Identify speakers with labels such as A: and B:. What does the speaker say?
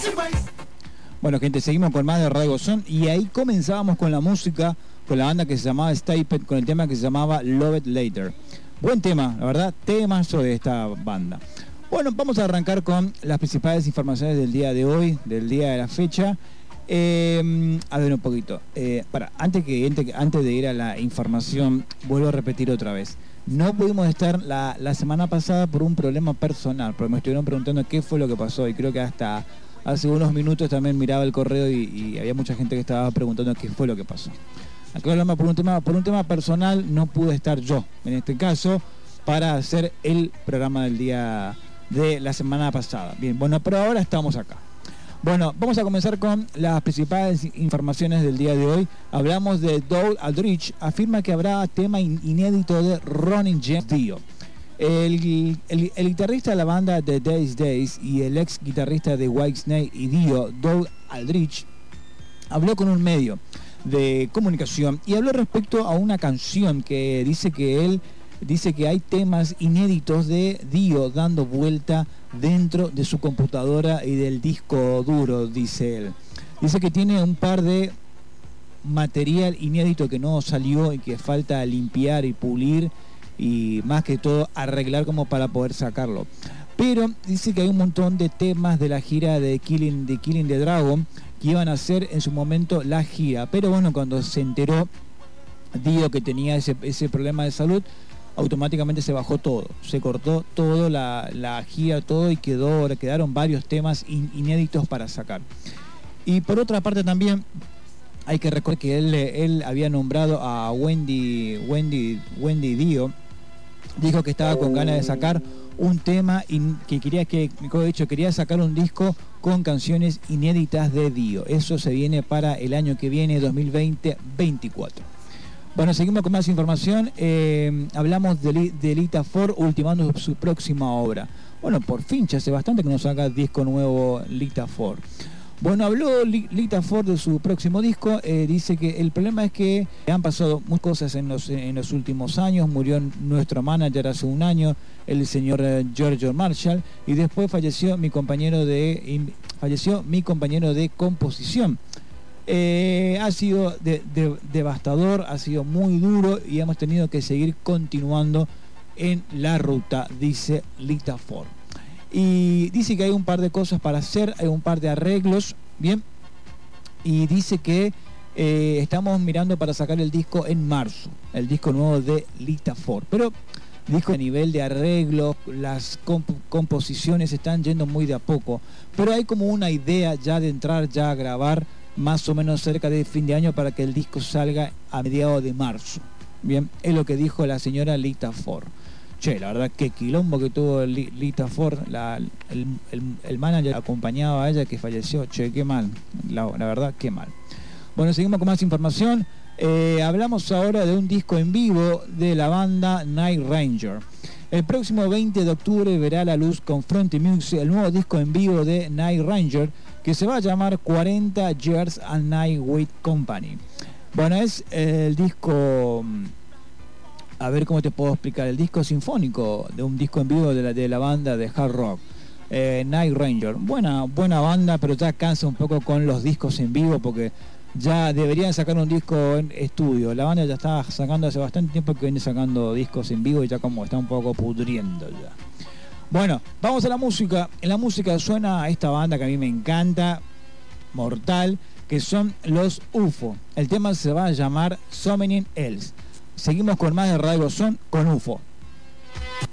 A: Bueno, gente, seguimos con más de Radio Bozón y ahí comenzábamos con la música, con la banda que se llamaba Staped, con el tema que se llamaba Love It Later. Buen tema, la verdad, temazo de esta banda. Bueno, vamos a arrancar con las principales informaciones del día de hoy, del día de la fecha. A ver un poquito. Antes de ir a la información, vuelvo a repetir otra vez. No pudimos estar la semana pasada por un problema personal, porque me estuvieron preguntando qué fue lo que pasó y creo que hasta hace unos minutos también miraba el correo y había mucha gente que estaba preguntando qué fue lo que pasó. Acá hablamos por un tema personal, no pude estar yo, en este caso, para hacer el programa del día de la semana pasada. Bien, bueno, pero ahora estamos acá. Bueno, vamos a comenzar con las principales informaciones del día de hoy. Hablamos de Doug Aldrich, afirma que habrá tema inédito de Ronnie James Dio. El guitarrista de la banda The Days y el ex guitarrista de Whitesnake y Dio, Doug Aldrich, habló con un medio de comunicación y habló respecto a una canción que dice que hay temas inéditos de Dio dando vuelta dentro de su computadora y del disco duro, dice él. Dice que tiene un par de material inédito que no salió y que falta limpiar y pulir y más que todo arreglar como para poder sacarlo. Pero dice que hay un montón de temas de la gira de Killing the Dragon que iban a hacer en su momento la gira. Pero bueno, cuando se enteró Dio que tenía ese problema de salud, automáticamente se bajó todo, se cortó todo, la gira, todo, y quedaron varios temas inéditos para sacar. Y por otra parte también hay que recordar que él había nombrado a Wendy Dio, dijo que estaba con ganas de sacar un tema y que quería sacar un disco con canciones inéditas de Dio. Eso se viene para el año que viene, 2020-24. Bueno, seguimos con más información. Hablamos de Lita Ford ultimando su próxima obra. Bueno, por fin, ya hace bastante que nos saca disco nuevo Lita Ford. Bueno, habló Lita Ford de su próximo disco. Dice que el problema es que han pasado muchas cosas en los últimos años. Murió nuestro manager hace un año, el señor George Marshall, y después falleció mi compañero de composición. Ha sido devastador, ha sido muy duro y hemos tenido que seguir continuando en la ruta, dice Lita Ford. Y dice que hay un par de cosas para hacer, hay un par de arreglos, bien, y dice que estamos mirando para sacar el disco en marzo, el disco nuevo de Lita Ford. Pero dijo a nivel de arreglos, las composiciones están yendo muy de a poco, pero hay como una idea ya de entrar ya a grabar más o menos cerca de fin de año para que el disco salga a mediados de marzo. Bien, es lo que dijo la señora Lita Ford. Che, la verdad, qué quilombo que tuvo Lita Ford, el manager acompañaba a ella que falleció. Che, qué mal, la verdad, qué mal. Bueno, seguimos con más información. Hablamos ahora de un disco en vivo de la banda Night Ranger. El próximo 20 de octubre verá la luz con Fronty Music el nuevo disco en vivo de Night Ranger, que se va a llamar 40 Years and Night with Company. Bueno, es el disco, a ver cómo te puedo explicar, el disco sinfónico de un disco en vivo de la banda de hard rock, Night Ranger. Buena banda, pero ya cansa un poco con los discos en vivo porque ya deberían sacar un disco en estudio. La banda ya está sacando hace bastante tiempo que viene sacando discos en vivo y ya como está un poco pudriendo ya. Bueno, vamos a la música. En la música suena a esta banda que a mí me encanta, mortal, que son los UFO. El tema se va a llamar Something Else. Seguimos con más de Radio Bozón con UFO.